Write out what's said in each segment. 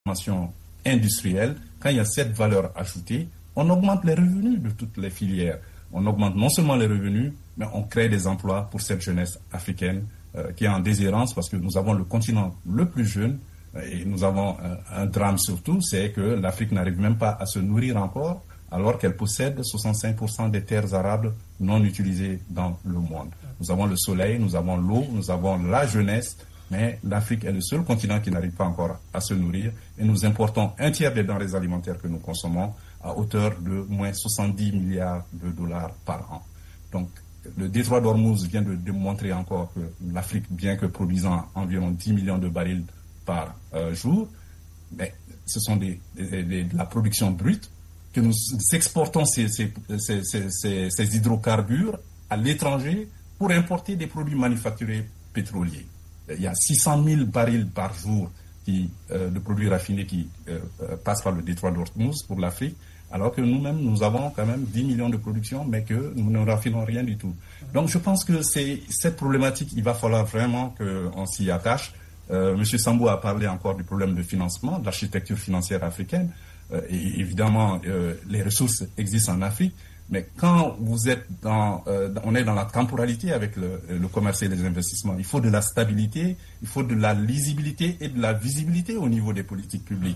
transformation industrielle, quand il y a cette valeur ajoutée, on augmente les revenus de toutes les filières. On augmente non seulement les revenus, mais on crée des emplois pour cette jeunesse africaine qui est en déshérence parce que nous avons le continent le plus jeune et nous avons un drame surtout, c'est que l'Afrique n'arrive même pas à se nourrir encore alors qu'elle possède 65% des terres arables non utilisées dans le monde. Nous avons le soleil, nous avons l'eau, nous avons la jeunesse, mais l'Afrique est le seul continent qui n'arrive pas encore à se nourrir et nous importons un tiers des denrées alimentaires que nous consommons à hauteur de moins 70 milliards de dollars par an. Donc, le détroit d'Ormuz vient de démontrer encore que l'Afrique, bien que produisant environ 10 millions de barils par jour, mais ce sont de la production brute, que nous exportons ces hydrocarbures à l'étranger pour importer des produits manufacturés pétroliers. Il y a 600 000 barils par jour de produits raffinés qui passent par le détroit d'Ormuz pour l'Afrique, alors que nous-mêmes, nous avons quand même 10 millions de production, mais que nous ne raffinons rien du tout. Donc je pense que c'est cette problématique, il va falloir vraiment qu'on s'y attache. Monsieur Sambou a parlé encore du problème de financement, de l'architecture financière africaine. Et évidemment, les ressources existent en Afrique, mais quand vous êtes on est dans la temporalité avec le commerce et les investissements, il faut de la stabilité, il faut de la lisibilité et de la visibilité au niveau des politiques publiques.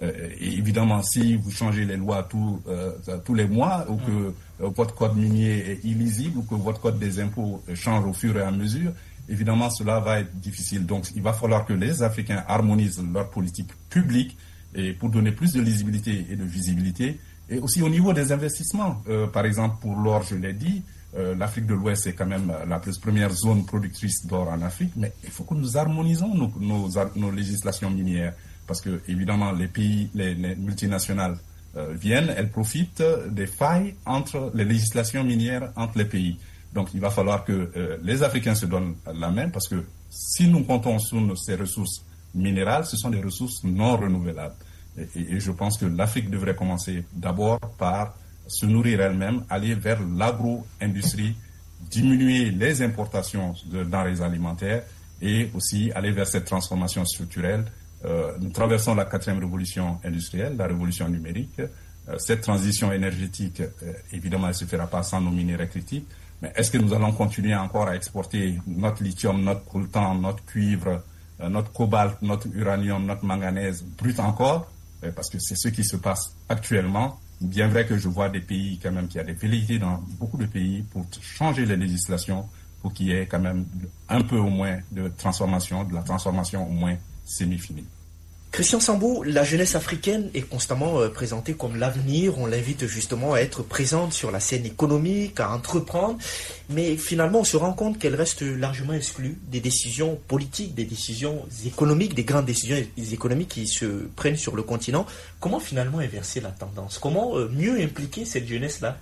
Et évidemment, si vous changez les lois tous les mois, ou que votre code minier est illisible, ou que votre code des impôts change au fur et à mesure, évidemment, cela va être difficile. Donc, il va falloir que les Africains harmonisent leur politique publique et pour donner plus de lisibilité et de visibilité. Et aussi au niveau des investissements. Par exemple, pour l'or, je l'ai dit, l'Afrique de l'Ouest est quand même la première zone productrice d'or en Afrique, mais il faut que nous harmonisons nos législations minières. Parce que, évidemment, les multinationales viennent, elles profitent des failles entre les législations minières entre les pays. Donc, il va falloir que les Africains se donnent la main, parce que si nous comptons sur ces ressources minérales, ce sont des ressources non renouvelables. Et je pense que l'Afrique devrait commencer d'abord par se nourrir elle-même, aller vers l'agro-industrie, diminuer les importations de denrées alimentaires et aussi aller vers cette transformation structurelle. Nous traversons la 4e révolution industrielle, la révolution numérique. Cette transition énergétique, évidemment, elle ne se fera pas sans nos minéraux critiques. Mais est-ce que nous allons continuer encore à exporter notre lithium, notre coltan, notre cuivre, notre cobalt, notre uranium, notre manganèse brut encore? Parce que c'est ce qui se passe actuellement. Bien vrai que je vois des pays quand même, qu'il y a des velléités dans beaucoup de pays pour changer les législations, pour qu'il y ait quand même un peu au moins de transformation, de la transformation au moins semi-finie. Christian Sambou, la jeunesse africaine est constamment présentée comme l'avenir. On l'invite justement à être présente sur la scène économique, à entreprendre. Mais finalement, on se rend compte qu'elle reste largement exclue des décisions politiques, des décisions économiques, des grandes décisions économiques qui se prennent sur le continent. Comment finalement inverser la tendance? Comment mieux impliquer cette jeunesse-là?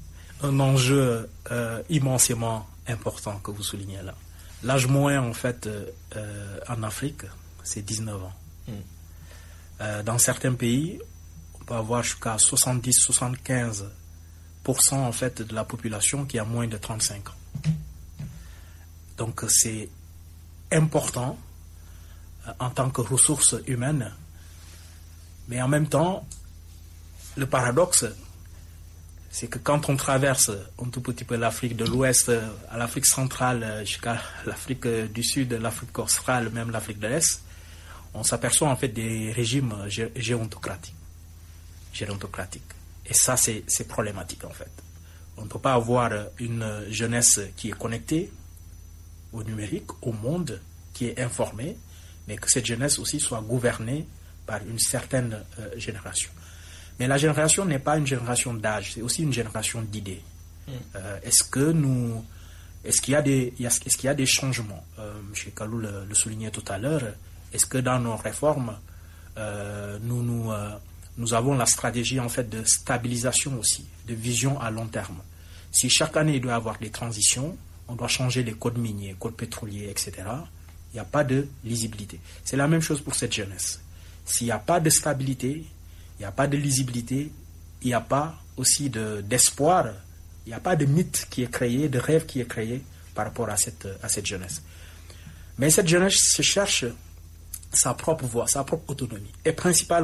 Un enjeu immensément important que vous soulignez là. L'âge moyen, en fait, en Afrique, c'est 19 ans. Dans certains pays, on peut avoir jusqu'à 70-75% en fait de la population qui a moins de 35 ans. Donc c'est important en tant que ressource humaine, mais en même temps, le paradoxe, c'est que quand on traverse un tout petit peu l'Afrique de l'Ouest à l'Afrique centrale jusqu'à l'Afrique du Sud, l'Afrique australe, même l'Afrique de l'Est, on s'aperçoit en fait des régimes gérontocratiques. Et ça, c'est problématique en fait. On ne peut pas avoir une jeunesse qui est connectée au numérique, au monde, qui est informée, mais que cette jeunesse aussi soit gouvernée par une certaine génération. Mais la génération n'est pas une génération d'âge, c'est aussi une génération d'idées. Est-ce qu'il y a des changements? M. Kalou le soulignait tout à l'heure. Est-ce que dans nos réformes, nous avons la stratégie en fait de stabilisation aussi, de vision à long terme? Si chaque année il doit y avoir des transitions, on doit changer les codes miniers, codes pétroliers, etc. Il n'y a pas de lisibilité. C'est la même chose pour cette jeunesse. S'il n'y a pas de stabilité, il n'y a pas de lisibilité, il n'y a pas aussi d'espoir, il n'y a pas de mythe qui est créé, de rêve qui est créé par rapport à cette jeunesse. Mais cette jeunesse se cherche sa propre voix, sa propre autonomie. Et principalement